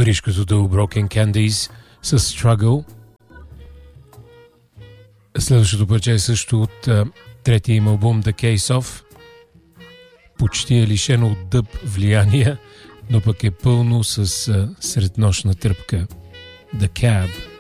парижкото дуо Broken Candies с Struggle. Следващото парче е също от третия им албум The Case Of. Почти е лишено от дъб влияние, но пък е пълно с среднощна тръпка. The Cab.